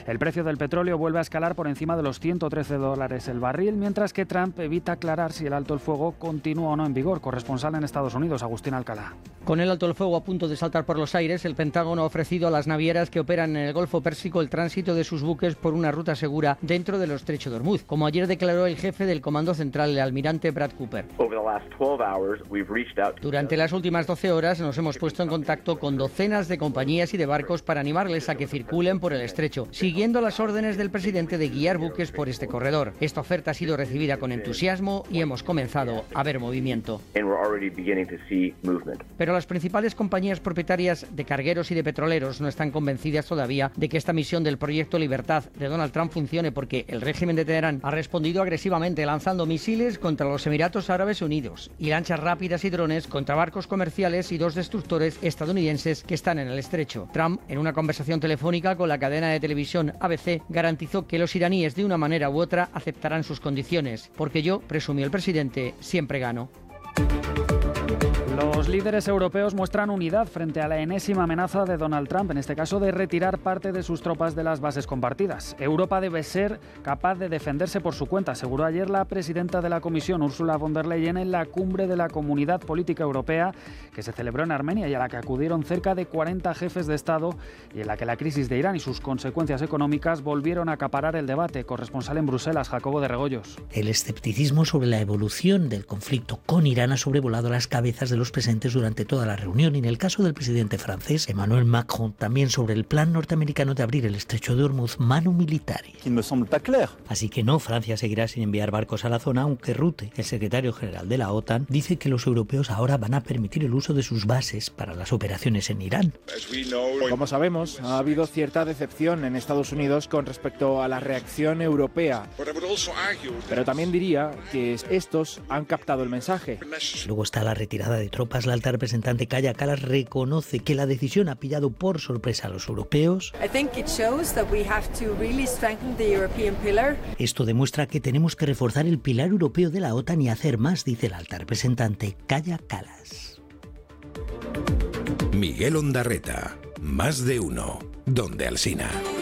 El precio del petróleo vuelve a escalar por encima de los $113 el barril, mientras que Trump evita aclarar si el alto el fuego continúa o no en vigor. Corresponsal en Estados Unidos, Agustín Alcalá. Con el alto el fuego a punto de saltar por los aires, el Pentágono ha ofrecido a las navieras que operan en el Golfo Pérsico el tránsito de sus buques por una ruta segura dentro del estrecho de Hormuz, como ayer declaró el jefe del Comando Central, el almirante Brad Cooper. Durante las últimas 12 horas nos hemos puesto en contacto con docenas de compañías y de barcos para animarles a que circulen por el estrecho, siguiendo las órdenes del presidente de guiar buques por este corredor. Esta oferta ha sido recibida con entusiasmo y hemos comenzado a ver movimiento. Pero las principales compañías propietarias de cargueros y de petroleros no están convencidas todavía de que esta misión del Proyecto Libertad de Donald Trump funcione, porque el régimen de Teherán ha respondido agresivamente lanzando misiles contra los Emiratos Árabes Unidos y lanchas rápidas y drones contra barcos comerciales y 2 destructores estadounidenses que están en el estrecho. Trump, en una conversación telefónica con la cadena de televisión ABC, garantizó que los iraníes de una manera u otra aceptarán sus condiciones, porque yo, presumió el presidente, siempre gano. Los líderes europeos muestran unidad frente a la enésima amenaza de Donald Trump, en este caso de retirar parte de sus tropas de las bases compartidas. Europa debe ser capaz de defenderse por su cuenta, aseguró ayer la presidenta de la Comisión, Ursula von der Leyen, en la cumbre de la Comunidad Política Europea que se celebró en Armenia y a la que acudieron cerca de 40 jefes de Estado, y en la que la crisis de Irán y sus consecuencias económicas volvieron a acaparar el debate. Corresponsal en Bruselas, Jacobo de Regoyos. El escepticismo sobre la evolución del conflicto con Irán ha sobrevolado las cabezas de los presentes durante toda la reunión, y en el caso del presidente francés, Emmanuel Macron, también sobre el plan norteamericano de abrir el estrecho de Hormuz manu militari. Así que no, Francia seguirá sin enviar barcos a la zona, aunque Rutte, el secretario general de la OTAN, dice que los europeos ahora van a permitir el uso de sus bases para las operaciones en Irán. Como sabemos, ha habido cierta decepción en Estados Unidos con respecto a la reacción europea, pero también diría que estos han captado el mensaje. Luego está la retirada de tropas. La alta representante Kaja Kallas reconoce que la decisión ha pillado por sorpresa a los europeos. Esto demuestra que tenemos que reforzar el pilar europeo de la OTAN y hacer más, dice la alta representante Kaja Kallas. Miguel Ondarreta, Más de Uno, Donde Alsina.